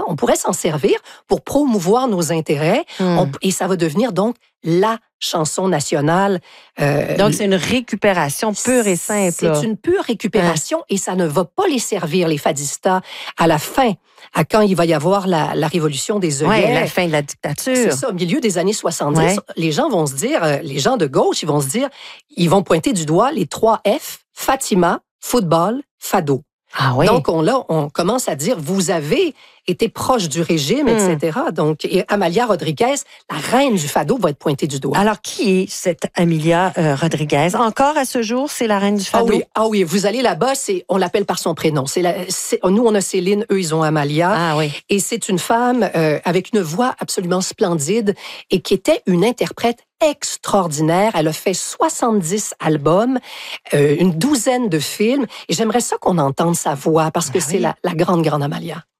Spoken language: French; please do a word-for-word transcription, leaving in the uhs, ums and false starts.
on pourrait s'en servir pour promouvoir nos intérêts mm. on, et ça va devenir donc la chanson nationale. Euh, donc, c'est une récupération pure et simple. C'est là. Une pure récupération hein? Et ça ne va pas les servir, les fadistas, à la fin, à quand il va y avoir la, la révolution des œillets. Oui, la fin de la dictature. C'est ça, au milieu des années soixante-dix, ouais. Les gens vont se dire, les gens de gauche, ils vont se dire, ils vont pointer du doigt les trois F, Fatima, football, fado. Ah oui. Donc, on, là, on commence à dire, vous avez été proche du régime, mm. et cetera. Donc, et Amalia Rodriguez, la reine du fado, va être pointée du doigt. Alors, qui est cette Amalia euh, Rodriguez? Encore à ce jour, c'est la reine du fado? Ah oui, ah oui, vous allez là-bas, c'est, on l'appelle par son prénom. C'est la, c'est, nous, on a Céline, eux, ils ont Amalia. Ah oui. Et c'est une femme euh, avec une voix absolument splendide et qui était une interprète extraordinaire. Elle a fait soixante-dix albums, euh, une douzaine de films. Et j'aimerais ça qu'on entende sa voix parce que ah c'est oui. la, la grande, grande Amalia.